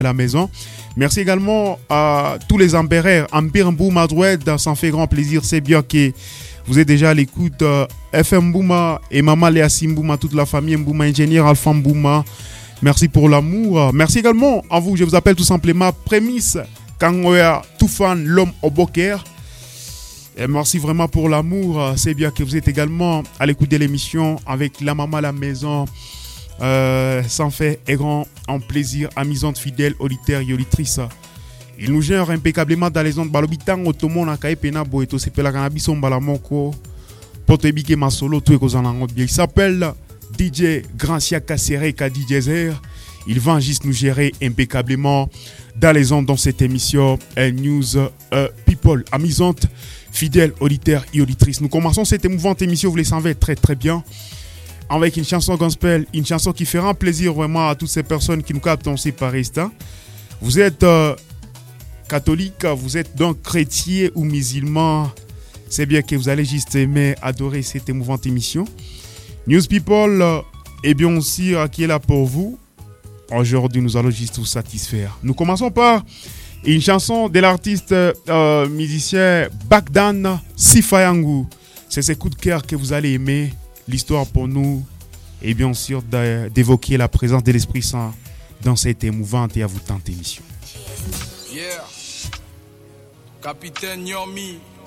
la maison. Merci également à tous les Amberaires, Ambir Mbouma Droued, ça en fait grand plaisir. C'est bien que vous êtes déjà à l'écoute. FM Mbouma et Maman Léassi Mbouma, toute la famille Mbouma, ingénieur Alpha Mbouma. Merci pour l'amour. Merci également à vous. Je vous appelle tout simplement Prémisse Kangoya Toufan, l'homme au Boker. Et merci vraiment pour l'amour. C'est bien que vous êtes également à l'écoute de l'émission avec la maman à la maison. Ça en fait un grand en plaisir, amusante, fidèle, auditeurs et auditrices. Il nous gère impeccablement dans les ondes. Balobitan, Otomon, Akae, Pena, Boeto, Sepela, Cannabis, Balamoko, Potebike, Masolo, tout est causé en bien. Il s'appelle DJ Grancia Kassere, DJ Zer. Il va juste nous gérer impeccablement dans les ondes dans cette émission News People, amusante, fidèle, auditeurs et auditrices. Nous commençons cette émouvante émission, vous le savez très très bien, avec une chanson gospel, une chanson qui fera plaisir vraiment à toutes ces personnes qui nous captent par instant. Vous êtes catholique, vous êtes donc chrétien ou musulman, c'est bien que vous allez juste aimer, adorer cette émouvante émission. News People est bien aussi qui est là pour vous. Aujourd'hui, nous allons juste vous satisfaire. Nous commençons par une chanson de l'artiste musicien Bagdan Sifayangu. C'est ces coups de cœur que vous allez aimer. L'histoire pour nous et bien sûr d'évoquer la présence de l'Esprit Saint dans cette émouvante et avoutante émission. Yeah. Capitaine Yomi,